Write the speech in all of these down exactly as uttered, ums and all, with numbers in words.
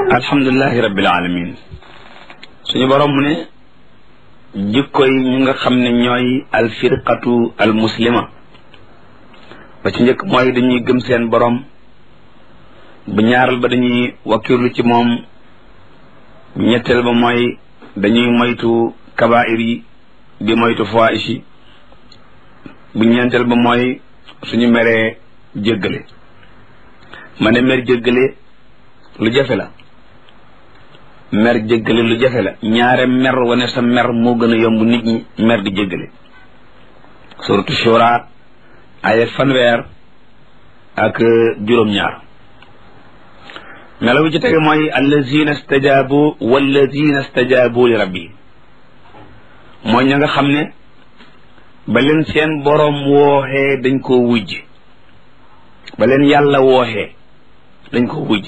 alhamdulilahi rabbil alamin suñu borom mu ne jikko yi ñi nga xam ne ñooy alfirqatu almuslima ba ci njëkk mooy dañuy gëm seen borom bu ñaaral ba dañuy wakkirlu ci moom bu ñetteel ba mooy dañuy moytu kabaa'ir yi di moytu fawaahish yi bu ñeenteel ba mooy suñu meree jéggale ma ne mer jéggale lu jafe la mer jéggale lu jafe la ñaare mer wane sa mer moo gën a yomb nit ñi mer di jéggale suratu shura ay fanweer ak juróom-ñaar melaw bi ci tege mooy allazina stajabu wallazina stajabu li rabbi mooy ña nga xam ne ba leen seen boroom wooxee dañ koo wujj ba leen yàlla wooxee dañ koo wujj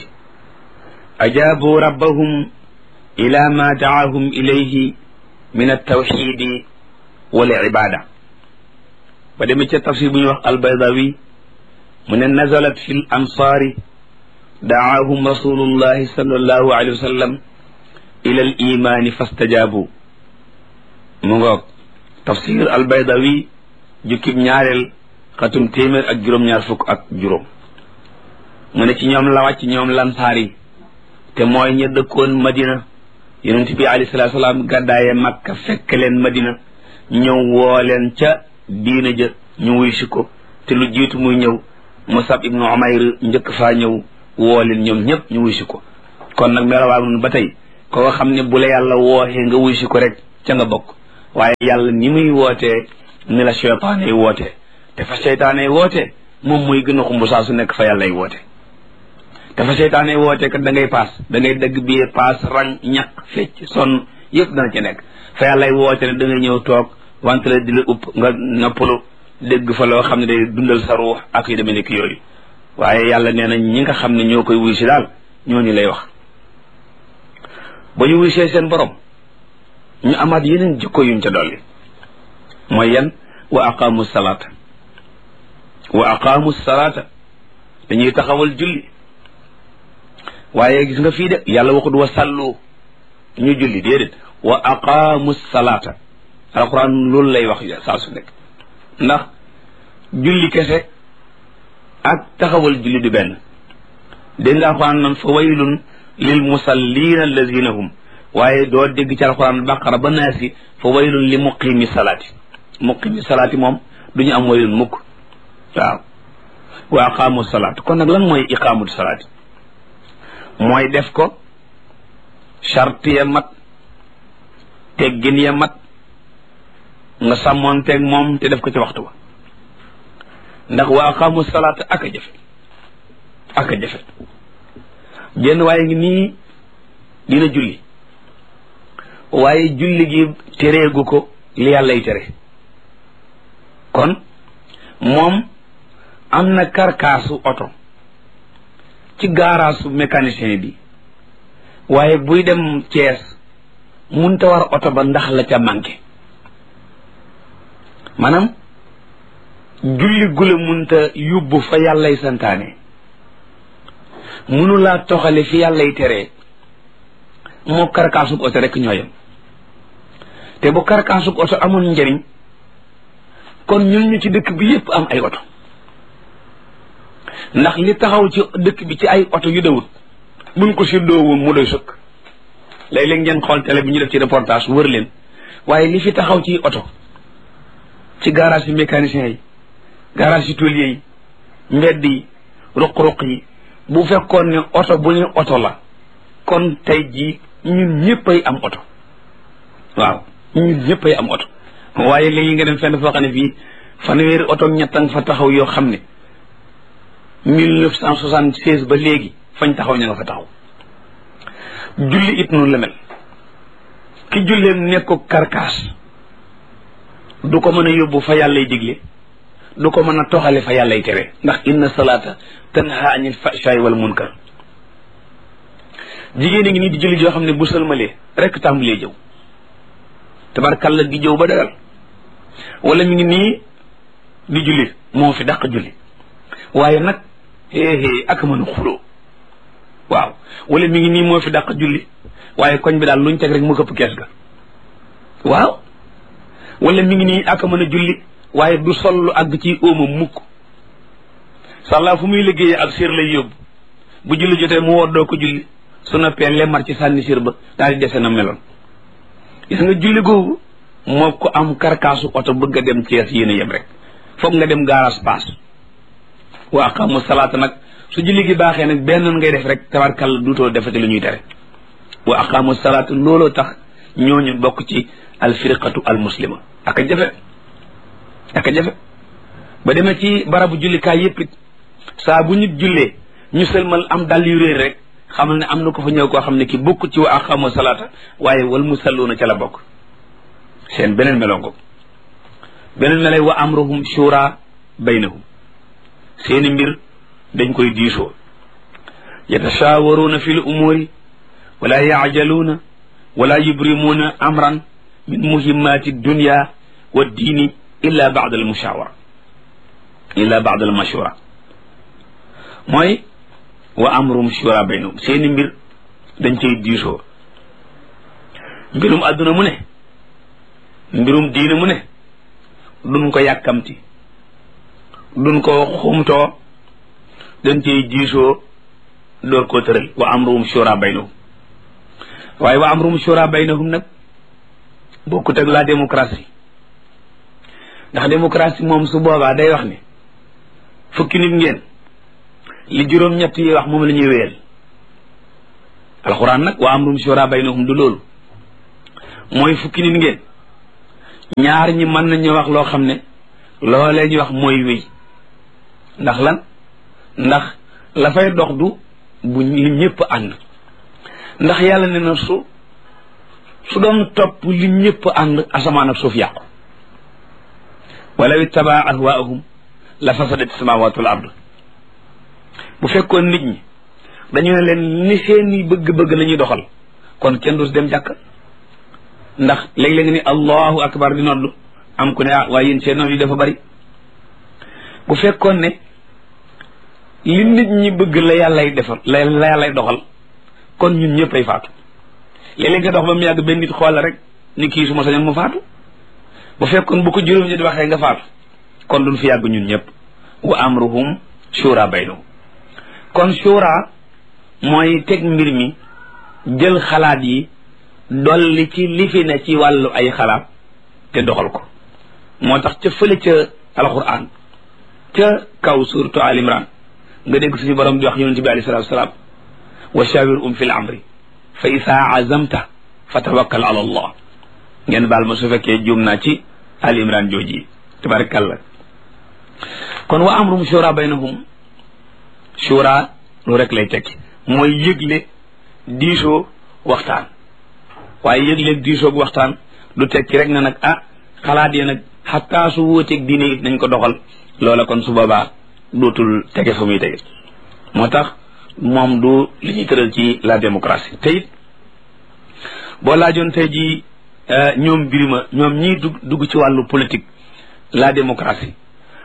ajaabu rabbahum ila ma daahum ilayhi min altawxidi wal ibada ba demee ca tafsir bu ñuy wax albaydawi mu ne nazalat fi l ansaari daahum rasulullahi sallallahu alayhi wa sallam ila al imani fastajaabu mu ngoog tafsir albaydawi jukkib ñaareel xatum téeméer ak juróom-ñaar fukk ak juróom mu ne ci ñoom la wàcc ñoom lansaar yi te mooy ña dëkkoon madina yonent bi alayhi salaatu salaam gàddaaye makka fekk leen madina ñëw woo leen ca diina ja ñu wuy si ko te lu jiitu muy ñëw musab ibnu umayr njëkk faa ñëw woo leen ñoom ñëpp ñu wuy si ko kon nag melawaa nun ba tey ko nga xam ne bu la yàlla wooxee nga wuy si ko rek ca nga bokk waaye yàlla ni muy wootee ni la seytaane yi wootee te fa seytaane yi wootee moom muy gën a xumb saa su nekk fa yàlla yi woote te fa seytaane yi wootee kat da ngay paas da ngay dëgg biir paas rang ñaq fecc sonn yëpp dana ci nekk fa yàlla yi woote ne da ngay ñëw toog wante la di la upp nga noppalu dégg fa loo xam ne day dundal sa ruux ak yu demee nekk yooyu waaye yàlla nee na ñi nga xam ne ñoo koy wuy si daal ñooñu lay wax ba ñu wuy see seen borom ñu amaat yeneen jikko yuñ ca dolli mooy yan wa aqaamu salaata wa aqaamu salaata dañuy taxawal julli waaye gis nga fii de yàlla waxut wa sallu ñu julli déedéet wa aqaamu salaata alquran loolu lay wax saa su nekk ndax julli kese ak taxawal julli du benn dégg nga alquran nan fa waylun lil musallina allazina hum waaye doo dégg ci alquran baqara ba naasi fa waylun li muqimi salaati muqimi salaati moom du ñu am waylun mukk waaw wa aqaamu salaat kon nag lan mooy iqaamu salaati mooy def ko charte ya mat teggin ya mat nga sàmmoonteeg moom te def ko ci waxtu wa ndax wa aqaamu salaata ak a jafe ak a jafe jenn waaye ngi nii dina julli waaye julli gi tereegu ko li yàllay tere kon moom am na karkaasu oto ci gaaraasu mécanicien bi waaye buy dem Cees munta war oto ba ndax la ca manqué maanaam julli gula munta yóbbu fa yàllay santaane munulaa toxale fi yàllay teree moo karkaasug oto rek ñooyam te bu karkaasug oto amoon njëriñ kon ñun ñu ci dëkk bi yépp am ay oto ndax li taxaw ci dëkk bi ci ay oto yu dawut buñ ko séddoo woon mu doy sëkk léeg-léeg ngeen xool télé bi ñu def ci reportage wër leen waaye li fi taxaw ci oto ci garage yi mécanicien yi garage yi tôlier yi mbedd yi ruq-ruq yi bu fekkoon ne oto bu ñu oto la kon tey jii ñun ñëppay am oto waaw ñun ñëppay am oto waaye léegi nga dem fenn foo xam ne fii fanweeri oto ñettan fa taxaw yoo xam ne mille neuf cent soixante-seize ba léegi fañ taxaw ña nga fa taxaw julli it noonu la mel ki julleen nekk ko karkaas du ko mën a yóbbu fa yàllay digle du ko mën a toxale fa yàllay tere ndax inna salaata tanha anil fahshaai wal munkar jigéen a ngi nii di julli yoo xam ne bu sëlmalee rek tàmbalee jëw tabarkalla di jëw ba dagal wala mi ngi nii di julli moo fi dàq julli waaye nag éé ak mën a xuloo waaw wala mi ngi nii moo fi dàq julli waaye koñ bi daal luñ teg rek mu këpp kees ga waaw wala mi ngi nii ak mën a julli waaye du sol lu àgg ci óoma mukk sàllaa fu muy liggéeyee ak sér lay yóbbu bu julli jotee mu woddoo ko julli su noppee lemmar ci sànni sér ba daal di dese na meloon gis nga julli googu moo ko am karkaasu oto bëgg a dem Cees yéen a yem rek foog nga dem garage paas wa aqamu salaata nag su julli gi baaxee nag benn ngay def rek tabarkalla duutoo defati lu ñuy tere wa aqamu salaata looloo tax ñooñu bokk ci alfirqatu almuslima ak a jafe ak a jafe ba demee ci barabu jullikaay yëpp it saa bu nit jullee ñu sëlmal am dal yu réer rek xamal ne am na ko fa ñëw koo xam ne ki bokk ci wa aqamu salaata waaye wal musalluuna ca la bokk seen beneen melongo beneen melay wa amruhum shura baynahum seeni mbir dañ koy diisoo yatashawaruuna fi l umuuri wala yaajaluuna wala yubrimuuna amran min muhimmaati dunya wa diini illa baada al mushawara illa baada al mashura mooy wa amruhum shura baynahum seeni mbir dañ koy diisoo mbirum adduna mu ne mbirum diine mu ne duñ ko yàkkamti duñ ko xumtoo dañ cey diisoo door koo tëral wa amruhum shura baynahum waaye wa amruhum shura baynahum nag bokkut ak la démocratie ndax démocratie moom su boobaa day wax ne fukki nit ngeen li juróom-ñett yi wax moom la ñuy wéyal alxuraan nag wa amruhum shura baynahum du loolu mooy fukki nit ngeen ñaar ñi mën nañu wax loo xam ne loolee ñu wax mooy wéy ndax lan ndax la fay dox du bu li ñëpp ànd ndax yàlla ne na su su doon topp li ñëpp ànd asamaan ak suuf yàqu walaw ittabaa ahwaahum la fasadat samawatu wal ard bu fekkoon nit ñi dañu ne leen ni seeni bëgg-bëgg la ñuy doxal kon kenn du si dem jàkk ndax léeg-léeg ni allahu akbar di noddu am ku ne ah waaye yéen seen noonu yi dafa bari bu fekkoon ne li nit ñi bëgg la yàllay defal la la yàllay doxal kon ñun ñëpp ay faatu léeg-léeg nga dox ba mu yàgg benn nit xool rek ni kii su ma sañoon mu faatu bu fekkoon bu ko juróom ñi di waxee nga faatu kon duñ fi yàgg ñun ñëpp wa amruhum shura baynahum kon shura mooy teg mbir mi jël xalaat yi dolli ci li fi ne ci wàllu ay xalaat te doxal ko moo tax ca fële ca alquran ca kaw suratu al imran nga dégg suñu borom di wax yonente bi alayhi salatu wasalaam wa shawirhum fi l amri fa isa azamta fa tawakkal ala allah ngeen baal ma su fekkee juum naa ci al imran jooji tabarakallah kon wa amrum shura baynahum shura lu rek lay tekki mooy yëgle diisoo waxtaan waaye yëg-léeg diisoog waxtaan du tekki rek na nag ah xalaat yi nag xataa su wóoteeg diine it nañ ko doxal loola kon su boobaa dootul tege fa muy tege moo tax moom du li ñuy tëral ci la démocratie te it boo laajoon tey ji ñoom birima ñoom ñii dugg dugg ci wàllu politique la démocratie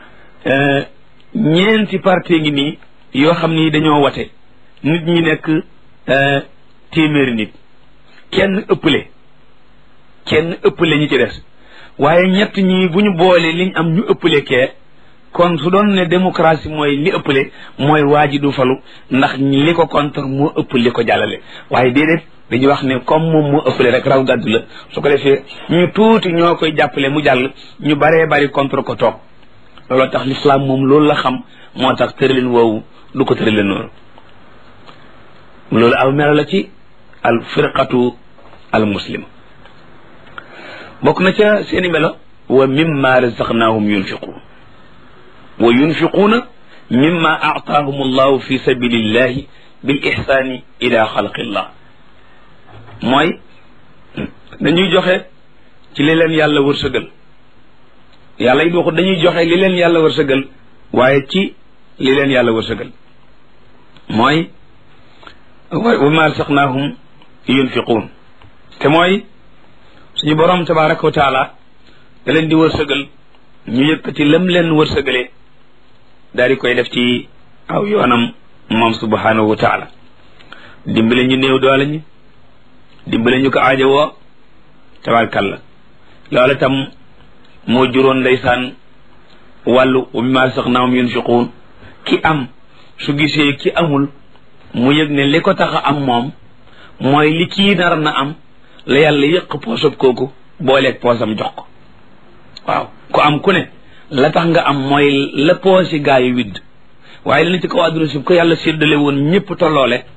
ñeenti parti ngi nii yoo xam ni dañoo wate nit ñi nekk téeméeri nit kenn ëppale kenn ëppale ñi ci des waaye ñett ñi bu ñu boolee liñ am ñu ëppale kee kon su doon ne démocratie mooy li ëppale mooy waa ji du falu ndax li ko contre moo ëpp li ko jàllale waaye déedéet dañuy wax ne comme moom moo ëppale rek raw gàddu la su ko defee ñu tuuti ñoo koy jàppale mu jàll ñu baree bari contre ko toog looloo tax l'islam moom loolu la xam moo tax tëralin woowu du ko tëralin noonu loolu aw melo la ci al firqatu al muslima bokk na ca seeni melo wa mimma razaqnahum yunfiqun wa yunfiquuna mimma aataahum allahu fi sabilillahi bil ihsani ila xalqillah mooy dañuy joxe ci li leen yàlla wërsëgal yàlla it waxut dañuy joxe li leen yàlla wërsëgal waaye ci li leen yàlla wërsëgal mooy wa ma razaqnahum yunfiquun te mooy suñu borom tabaraka wa taala da leen di wërsëgal ñu yëkkati lam leen wërsëgalee daal di koy def ci aw yoonam moom subhanahu wa taala dimbale ñu néew doole ñi dimbale ñu ko aajo woo tabarkalla loola tam moo juróon ndeysaan wàllu wa mimmaa razaqnaahum yunfiquun ki am su gisee ki amul mu yëg ne li ko tax a am moom mooy li kii nar na am la yàlla yëq poosab kooku booleeg poosam jox ko waaw ku am ku ne la tax nga am mooy la poosi gaa yi widd waaye dana ci kaw àdduna si ko yàlla séddale woon ñëpp tolloole